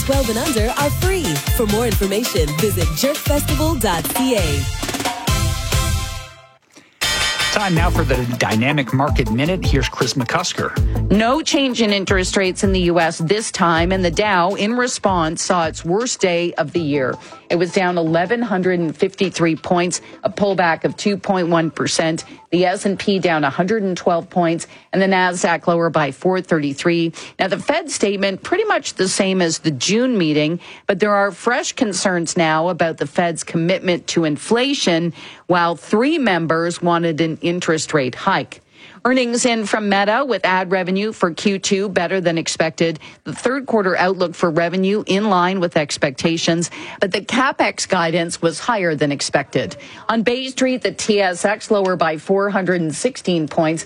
12 and under are free. For more information, visit jerkfestival.ca. Time now for the Dynamic Market Minute. Here's Chris McCusker. No change in interest rates in the U.S. this time, and the Dow, in response, saw its worst day of the year. It was down 1,153 points, a pullback of 2.1%. The S&P down 112 points, and the Nasdaq lower by 433. Now, the Fed statement pretty much the same as the June meeting, but there are fresh concerns now about the Fed's commitment to inflation, while 3 members wanted an interest rate hike. Earnings in from Meta with ad revenue for Q2 better than expected. The third quarter outlook for revenue in line with expectations, but the CapEx guidance was higher than expected. On Bay Street, the TSX lower by 416 points,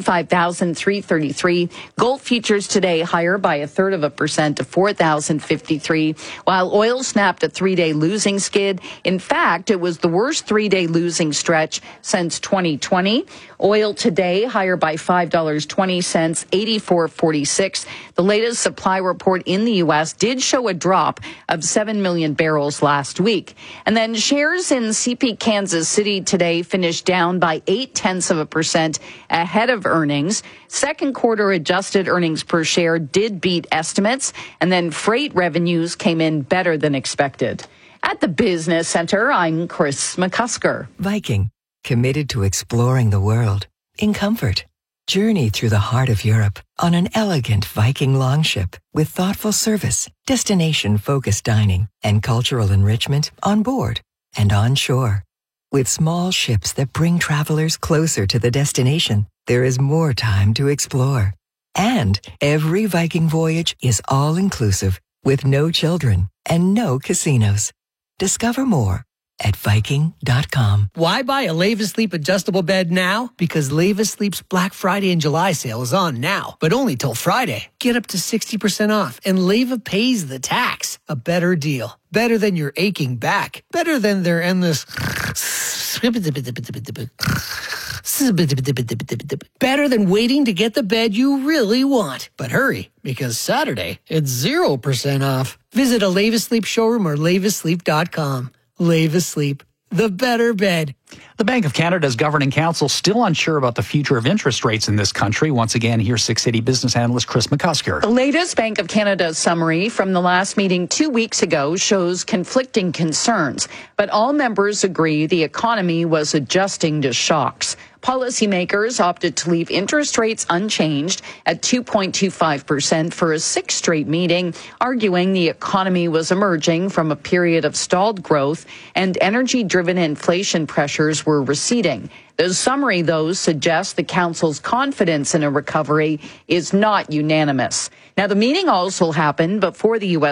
35,333. Gold futures today higher by 0.33% to 4,053, while oil snapped a 3-day losing skid. In fact, it was the worst 3-day losing stretch since 2020. Oil today higher by $5.20, 84.46. The latest supply report in the U.S. did show a drop of 7 million barrels last week. And then shares in CP Kansas City today finished down by 0.8% ahead of earnings. Second quarter adjusted earnings per share did beat estimates, and then freight revenues came in better than expected. At the Business Center, I'm Chris McCusker. Viking, committed to exploring the world in comfort. Journey through the heart of Europe on an elegant Viking longship with thoughtful service, destination-focused dining, and cultural enrichment on board and on shore. With small ships that bring travelers closer to the destination, there is more time to explore. And every Viking voyage is all-inclusive with no children and no casinos. Discover more at Viking.com. Why buy a Leva Sleep adjustable bed now? Because Leva Sleep's Black Friday and July sale is on now, but only till Friday. Get up to 60% off, and Leva pays the tax. A better deal. Better than your aching back. Better than their endless... Better than waiting to get the bed you really want. But hurry, because Saturday, it's 0% off. Visit a Leva Sleep showroom or levasleep.com. Leva Sleep, the better bed. The Bank of Canada's Governing Council still unsure about the future of interest rates in this country. Once again, here's 680 business analyst Chris McCusker. The latest Bank of Canada summary from the last meeting 2 weeks ago shows conflicting concerns, but all members agree the economy was adjusting to shocks. Policymakers opted to leave interest rates unchanged at 2.25% for a 6th straight meeting, arguing the economy was emerging from a period of stalled growth and energy-driven inflation pressures were receding. The summary, though, suggests the Council's confidence in a recovery is not unanimous. Now, the meeting also happened before the U.S.